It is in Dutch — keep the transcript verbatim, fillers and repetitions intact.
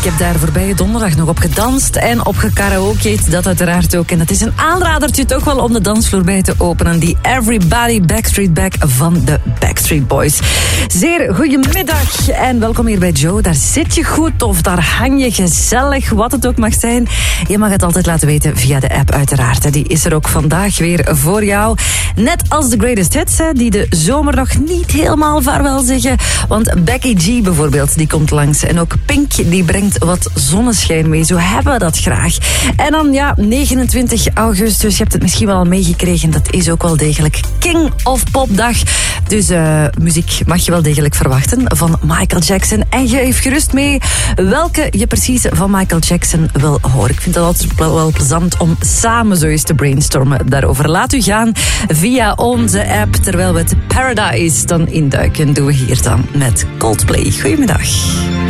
Ik heb daar voorbije donderdag nog op gedanst en op gekaraoke'd. Dat uiteraard ook. En het is een aanradertje toch wel om de dansvloer bij te openen. Die Everybody Backstreet Back van de Backstreet Boys. Zeer goedemiddag en welkom hier bij Joe. Daar zit je goed of daar hang je gezellig, wat het ook mag zijn. Je mag het altijd laten weten via de app uiteraard. Die is er ook vandaag weer voor jou. Net als de Greatest Hits, die de zomer nog niet helemaal vaarwel zeggen. Want Becky G bijvoorbeeld, die komt langs. En ook Pink, die brengt wat zonneschijn mee. Zo hebben we dat graag. En dan, ja, negenentwintig augustus, je hebt het misschien wel al meegekregen. Dat is ook wel degelijk King of Pop dag. Dus uh, muziek mag je wel degelijk verwachten van Michael Jackson. En geef gerust mee welke je precies van Michael Jackson wil horen. Ik vind het altijd wel plezant om samen zo eens te brainstormen daarover. Laat u gaan via onze app. Terwijl we het Paradise dan induiken, doen we hier dan met Coldplay. Goedemiddag.